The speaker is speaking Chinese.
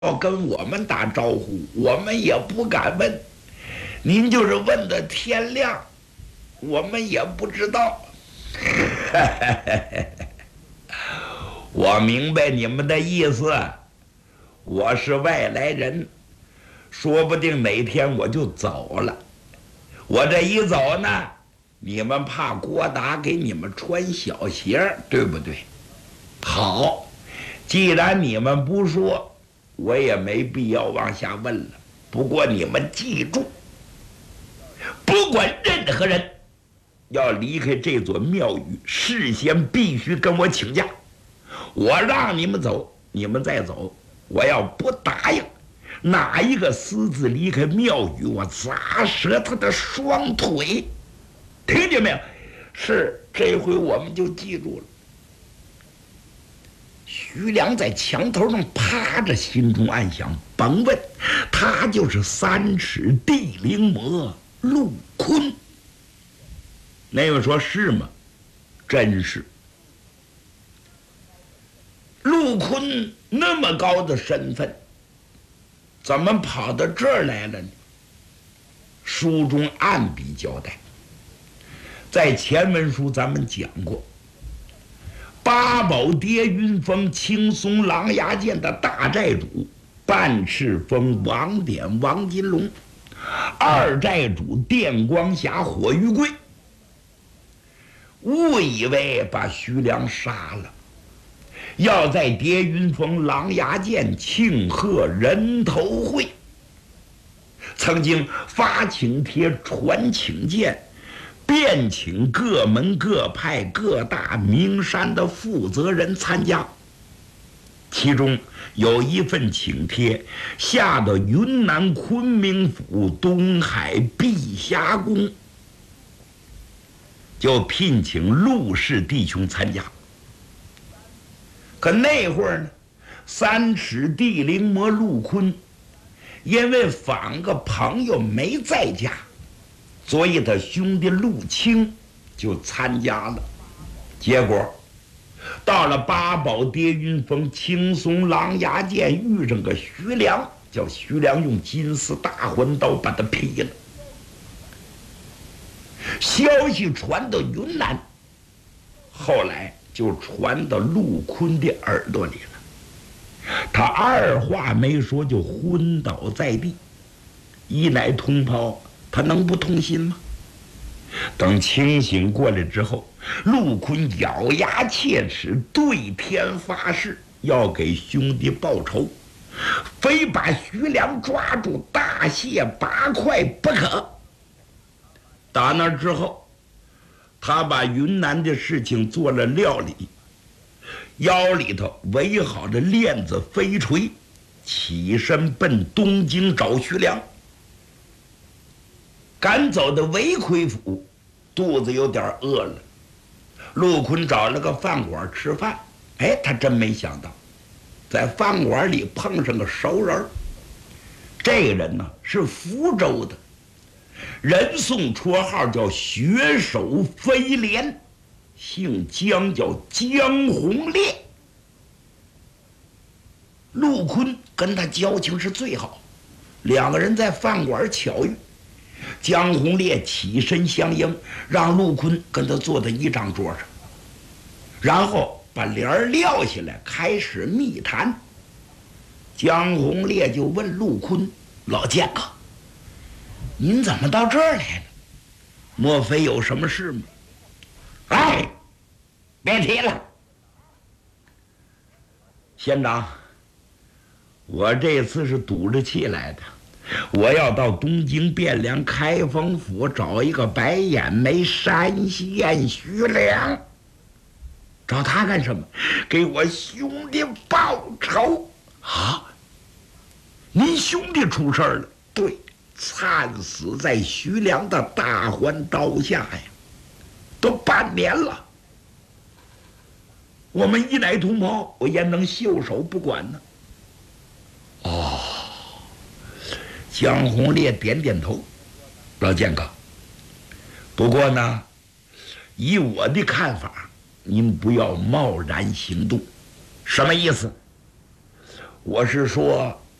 要跟我们打招呼，我们也不敢问。您就是问的天亮，我们也不知道。我明白你们的意思，我是外来人，说不定哪天我就走了。我这一走呢，你们怕郭达给你们穿小鞋，对不对？好，既然你们不说，我也没必要往下问了。不过你们记住，不管任何人要离开这座庙宇，事先必须跟我请假。我让你们走，你们再走。我要不答应，哪一个私自离开庙宇，我砸折他的双腿。听见没有？是，这回我们就记住了。徐良在墙头上趴着，心中暗想：甭问，他就是3尺地灵魔陆坤。那位说是吗？真是。陆坤那么高的身份，怎么跑到这儿来了呢？书中暗笔交代，在前文书咱们讲过，八宝叠云峰青松狼牙涧的大寨主半赤峰王典王金龙，二寨主电光侠火玉贵，误以为把徐良杀了，要在叠云峰狼牙涧庆贺人头会，曾经发请帖传请柬，便请各门各派各大名山的负责人参加。其中有一份请帖下到云南昆明府东海碧霞宫，就聘请陆氏弟兄参加。可那会儿呢，3尺地灵魔陆坤因为访个朋友没在家，所以他兄弟陆清就参加了。结果到了八宝叠云峰青松狼牙涧，遇上个徐良，叫徐良用金丝大环刀把他劈了。消息传到云南，后来就传到陆坤的耳朵里了。他二话没说就昏倒在地。一乃同胞，他能不痛心吗？等清醒过来之后，陆坤咬牙切齿，对天发誓要给兄弟报仇，非把徐良抓住大卸8块不可。打那之后，他把云南的事情做了料理，腰里头围好了链子飞锤，起身奔东京找徐良。赶走的韦魁府，肚子有点饿了，陆坤找了个饭馆吃饭。哎，他真没想到，在饭馆里碰上个熟人。这个人呢是福州的，人送绰号叫血手飞廉，姓江，叫江红烈。陆坤跟他交情是最好，两个人在饭馆巧遇。江红烈起身相迎，让陆坤跟他坐在一张桌上，然后把帘撂下来，开始密谈。江红烈就问陆坤：“老剑客，您怎么到这儿来了？莫非有什么事吗？”“哎，别提了，县长，我这次是赌着气来的。我要到东京汴梁开封府找一个白眼眉山西燕徐良。找他干什么？给我兄弟报仇啊！您兄弟出事了？对，惨死在徐良的大环刀下呀，都半年了。我们一乃同胞，我焉能袖手不管呢？”哦。江红烈点点头：“老剑客，不过呢，以我的看法，您不要贸然行动。”“什么意思？”“我是说，